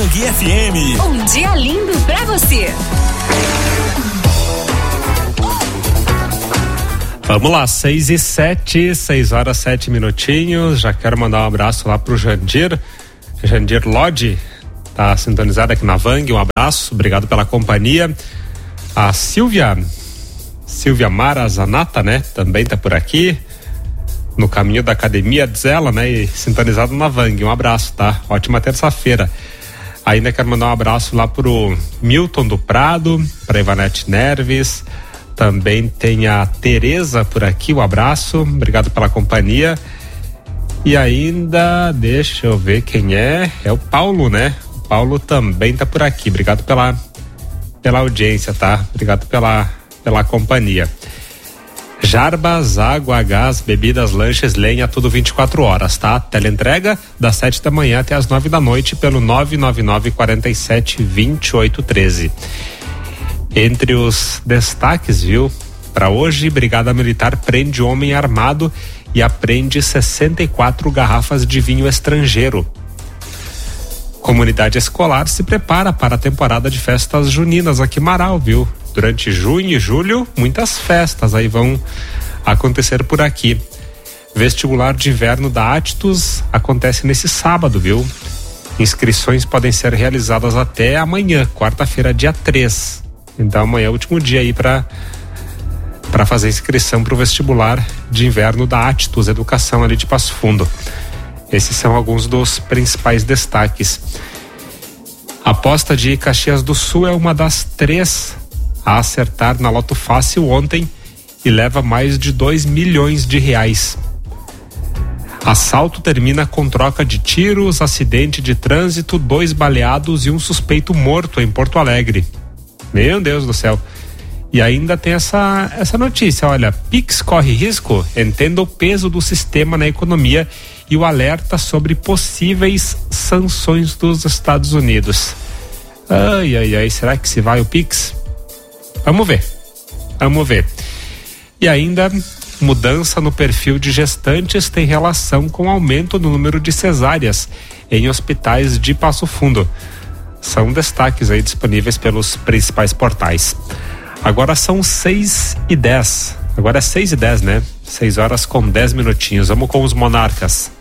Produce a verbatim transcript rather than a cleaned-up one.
Band F M. Um dia lindo pra você. Vamos lá, seis e sete, seis horas sete minutinhos. Já quero mandar um abraço lá pro Jandir, Jandir Lodge, tá sintonizado aqui na Vang. Um abraço, obrigado pela companhia. A Silvia, Silvia Mara Zanata, né? Também tá por aqui, no caminho da academia, diz ela, né? E sintonizado na Vang. Um abraço, tá? Ótima terça-feira. Ainda quero mandar um abraço lá pro Milton do Prado, pra Ivanete Neves. Também tem a Tereza por aqui, um abraço, obrigado pela companhia. E ainda, deixa eu ver quem é, é o Paulo, né? O Paulo também tá por aqui, obrigado pela, pela audiência, tá? Obrigado pela, pela companhia. Jarbas, água, gás, bebidas, lanches, lenha, tudo vinte e quatro horas, tá? Teleentrega das sete da manhã até as nove da noite pelo nove nove nove, quatro sete, dois oito um três. Entre os destaques, viu, para hoje, Brigada Militar prende homem armado e apreende sessenta e quatro garrafas de vinho estrangeiro. Comunidade escolar se prepara para a temporada de festas juninas aqui em Marau, viu? Durante junho e julho, muitas festas aí vão acontecer por aqui. Vestibular de inverno da Attus acontece nesse sábado, viu? Inscrições podem ser realizadas até amanhã, quarta-feira, dia três. Então amanhã é o último dia aí para para fazer inscrição para o vestibular de inverno da Attus Educação ali de Passo Fundo. Esses são alguns dos principais destaques. A aposta de Caxias do Sul é uma das três a acertar na Loto Fácil ontem e leva mais de dois milhões de reais. Assalto termina com troca de tiros, acidente de trânsito, dois baleados e um suspeito morto em Porto Alegre. Meu Deus do céu. E ainda tem essa, essa notícia, olha, Pix corre risco? Entenda o peso do sistema na economia e o alerta sobre possíveis sanções dos Estados Unidos. Ai, ai, ai, será que se vai o Pix? Vamos ver, vamos ver. E ainda, mudança no perfil de gestantes tem relação com aumento no número de cesáreas em hospitais de Passo Fundo. São destaques aí disponíveis pelos principais portais. Agora são seis e dez. Agora é seis e dez, né? Seis horas com dez minutinhos. Vamos com os monarcas.